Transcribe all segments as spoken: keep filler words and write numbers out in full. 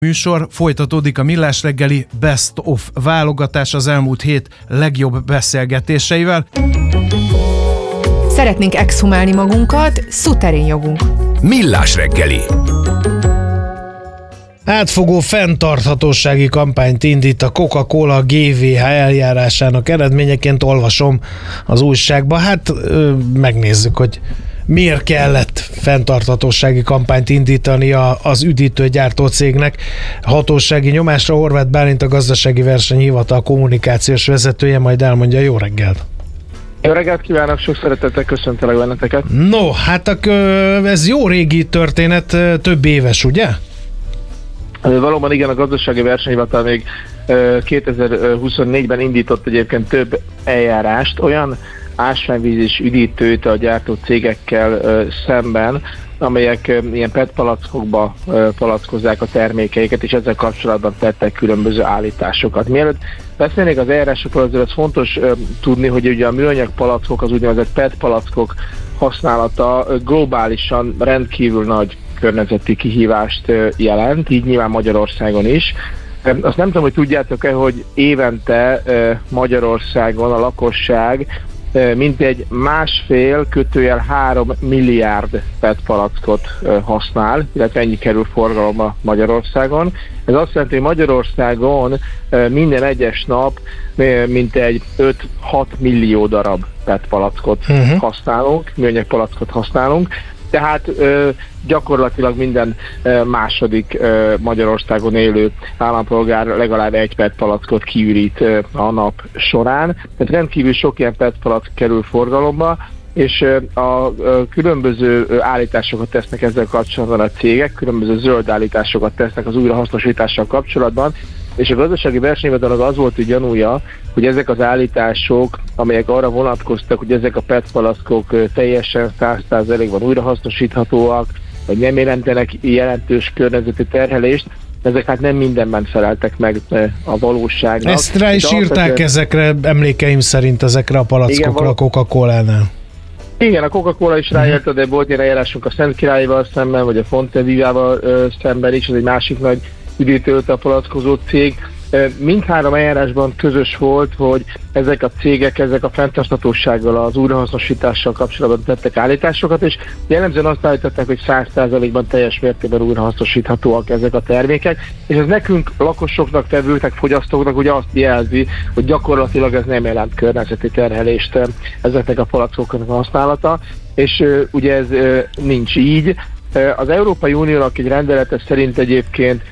Műsor folytatódik a Millás reggeli Best of válogatás az elmúlt hét legjobb beszélgetéseivel. Szeretnénk exhumálni magunkat, szuterén jogunk. Millás reggeli. Átfogó fenntarthatósági kampányt indít a Coca-Cola gé vé há eljárásának eredményeként, olvasom az újságban. Hát ö, megnézzük, hogy miért kellett fenntarthatósági kampányt indítani a, az üdítőgyártó cégnek. Hatósági nyomásra Horváth Bálint, a Gazdasági Versenyhivatal kommunikációs vezetője majd elmondja. Jó reggelt! Jó reggelt kívánok, sok szeretettel köszöntelek benneteket. No, hát a, ez jó régi történet, több éves, ugye? Valóban igen, a Gazdasági Versenyhivatal még kétezer-huszonnégyben indított egyébként több eljárást, olyan ásványvíz és üdítőt a gyártó cégekkel szemben, amelyek ilyen pé é té palackokba palackozzák a termékeiket, és ezzel kapcsolatban tettek különböző állításokat. Mielőtt beszélnék az eljárásokról, azért ez fontos tudni, hogy ugye a műanyag palackok, az úgynevezett pé é té palackok használata globálisan rendkívül nagy környezeti kihívást jelent, így nyilván Magyarországon is. Azt nem tudom, hogy tudjátok-e, hogy évente Magyarországon a lakosság mintegy másfél kötőjel három milliárd pé é té palackot használ, illetve ennyi kerül forgalomba Magyarországon. Ez azt jelenti, hogy Magyarországon minden egyes nap mintegy öt-hat millió darab pé é té palackot uh-huh. használunk, műanyag palackot használunk. Tehát ö, gyakorlatilag minden ö, második ö, Magyarországon élő állampolgár legalább egy pé é té palackot kiürít ö, a nap során. Tehát rendkívül sok ilyen pé é té palack kerül forgalomba, és ö, a ö, különböző ö, állításokat tesznek ezzel kapcsolatban a cégek, különböző zöld állításokat tesznek az újrahasznosítással kapcsolatban, és a Gazdasági Versenyhivatalnak az volt a gyanúja, hogy ezek az állítások, amelyek arra vonatkoztak, hogy ezek a pé é té palackok teljesen száz százalékban újrahasznosíthatóak, vagy nem jelentenek jelentős környezeti terhelést, ezek hát nem mindenben feleltek meg a valóságnak. Ezt rá is írták alapvetően... ezekre, emlékeim szerint ezekre a palackokra a Coca-Colánál. Igen, a Coca-Cola is ráírta, de volt ilyen eljárásunk a Szent Királyval szemben, vagy a Fontevivával szemben is, ez egy másik nagy üdítőt a palackozó cég. Mindhárom eljárásban közös volt, hogy ezek a cégek, ezek a fenntarthatósággal, az újrahasznosítással kapcsolatban tettek állításokat, és jellemzően azt állították, hogy száz százalékban teljes mértékben újrahasznosíthatóak ezek a termékek, és ez nekünk, lakosoknak, tevőknek, fogyasztóknak ugye azt jelzi, hogy gyakorlatilag ez nem jelent környezeti terhelést ezeknek a palackoknak a használata, és ugye ez nincs így. Az Európai Uniónak egy rendelete szerint egyébként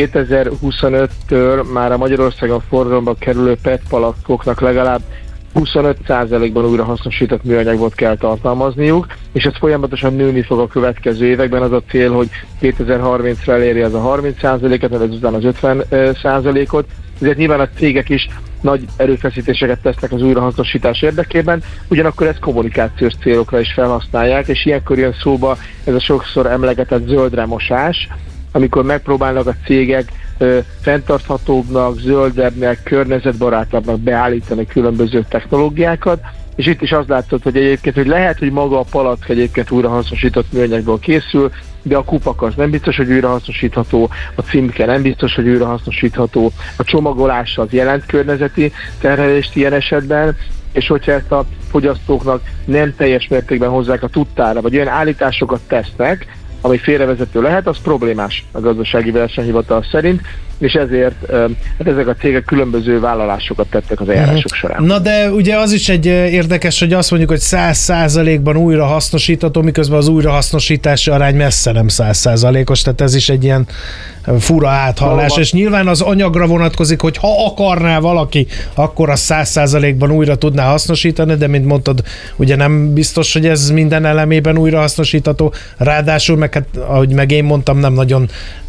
kétezer-huszonöttől már a Magyarországon forgalomba kerülő pé é té palackoknak legalább huszonöt százalékban újrahasznosított műanyagot kell tartalmazniuk, és ez folyamatosan nőni fog a következő években. Az a cél, hogy kétezer-harmincra eléri az a harminc százalékot, mert ezután az ötven százalékot. Ezért nyilván a cégek is nagy erőfeszítéseket tesznek az újrahasznosítás érdekében, ugyanakkor ezt kommunikációs célokra is felhasználják, és ilyenkor jön szóba ez a sokszor emlegetett zöldremosás, amikor megpróbálnak a cégek ö, fenntarthatóbbnak, zöldebbnek, környezetbarátabbnak beállítani különböző technológiákat, és itt is az látszott, hogy egyébként, hogy lehet, hogy maga a palack egyébként újrahasznosított műanyagból készül, de a kupak az nem biztos, hogy újrahasznosítható, a címke nem biztos, hogy újrahasznosítható, a csomagolás az jelent környezeti terhelést ilyen esetben, és hogyha ezt a fogyasztóknak nem teljes mértékben hozzák a tudtára, vagy olyan állításokat tesznek, ami félrevezető lehet, az problémás a Gazdasági Versenyhivatal szerint, és ezért hát ezek a cégek különböző vállalásokat tettek az eljárások során. Na de ugye az is egy érdekes, hogy azt mondjuk, hogy száz százalékban újra hasznosítható, miközben az újrahasznosítási arány messze nem száz százalékos, tehát ez is egy ilyen fura áthallás, Valóban. És nyilván az anyagra vonatkozik, hogy ha akarná valaki, akkor a száz százalékban újra tudná hasznosítani, de mint mondtad, ugye nem biztos, hogy ez minden elemében újra hasznosítható, ráadásul meg, hát, ahogy meg én mondtam, nem nagyon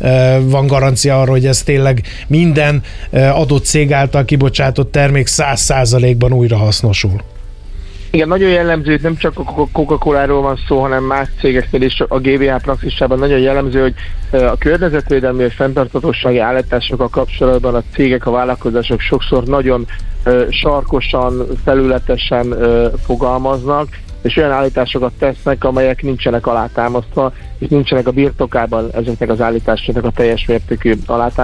van garancia arra, hogy ez tényleg minden adott cég által kibocsátott termék száz százalékban újra hasznosul. Igen, nagyon jellemző, nem csak a Coca-Coláról van szó, hanem más cégeknél is a gé vé há praxisában nagyon jellemző, hogy a környezetvédelmi és fenntarthatósági állításokkal kapcsolatban a cégek, a vállalkozások sokszor nagyon sarkosan, felületesen fogalmaznak, és olyan állításokat tesznek, amelyek nincsenek alátámasztva, és nincsenek a birtokában ezeknek az állításoknak a teljes mértékű alátámasztva.